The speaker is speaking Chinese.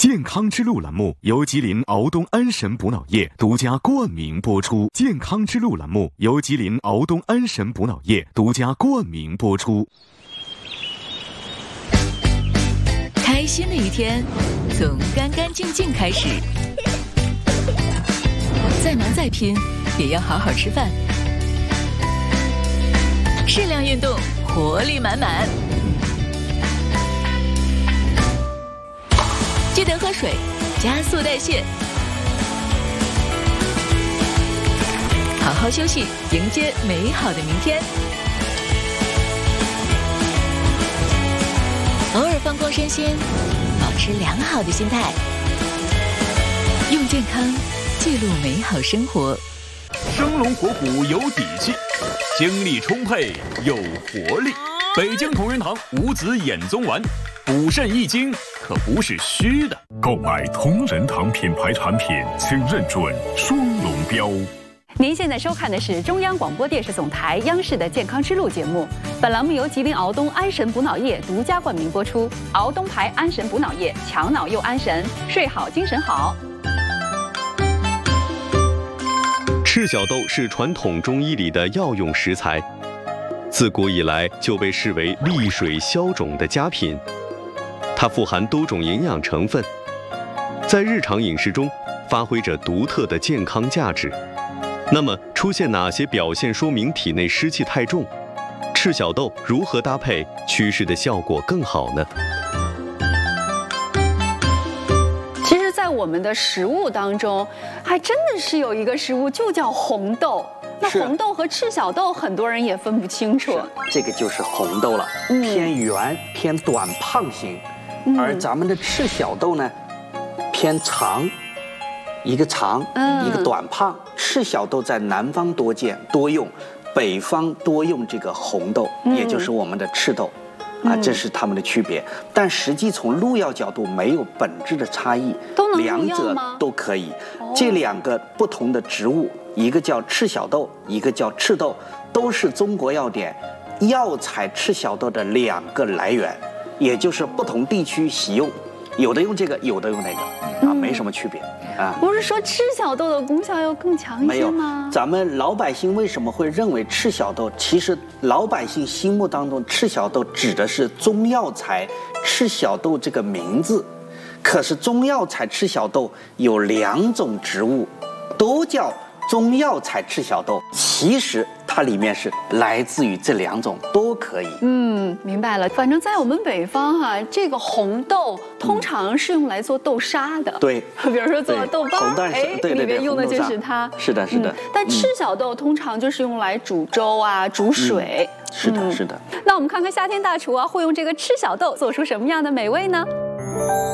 健康之路栏目由吉林敖东安神补脑液独家冠名播出。健康之路栏目由吉林敖东安神补脑液独家冠名播出。 开心的一天，从干干净净开始。再忙再拼，也要好好吃饭。适量运动，活力满满。记得喝水，加速代谢。好好休息，迎接美好的明天。偶尔放空身心，保持良好的心态，用健康记录美好生活。 生龙活虎有底气，精力充沛有活力。北京同仁堂五子衍宗丸，补肾益精可不是虚的。 购买同仁堂品牌产品，请认准双龙标。 您现在收看的是中央广播电视总台央视的健康之路节目，本栏目由吉林敖东安神补脑液独家冠名播出。敖东牌安神补脑液，强脑又安神，睡好精神好。 赤小豆是传统中医里的药用食材，自古以来就被视为利水消肿的佳品。它富含多种营养成分，在日常饮食中发挥着独特的健康价值。那么出现哪些表现说明体内湿气太重？赤小豆如何搭配祛湿的效果更好呢？ 其实在我们的食物当中，还真的是有一个食物就叫红豆。那红豆和赤小豆很多人也分不清楚。 这个就是红豆了，偏圆偏短胖型，而咱们的赤小豆呢偏长，一个长一个短胖。赤小豆在南方多见多用，北方多用这个红豆，也就是我们的赤豆这是它们的区别。但实际从入药角度没有本质的差异，两者都可以。这两个不同的植物，一个叫赤小豆，一个叫赤豆，都是中国药典药材赤小豆的两个来源，也就是不同地区习用，有的用这个，有的用那个没什么区别不是说赤小豆的功效要更强一些吗？ 没有，咱们老百姓为什么会认为赤小豆？其实老百姓心目当中赤小豆指的是中药材赤小豆这个名字，可是中药材赤小豆有两种植物，都叫中药材赤小豆，其实它里面是来自于这两种都可以。 明白了。反正在我们北方这个红豆通常是用来做豆沙的。 对， 比如说做豆包， 对， 里面用的就是它。 是的，是的。 但赤小豆通常就是用来煮粥煮水。 是的，是的。 那我们看看夏天大厨会用这个赤小豆做出什么样的美味呢？